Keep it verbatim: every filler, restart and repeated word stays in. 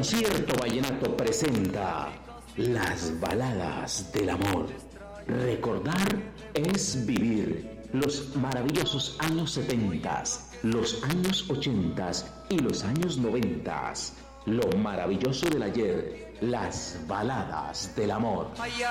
Concierto Vallenato presenta Las Baladas del Amor. Recordar es vivir los maravillosos años setentas, los años ochentas y los años noventas. Lo maravilloso del ayer, las baladas del amor.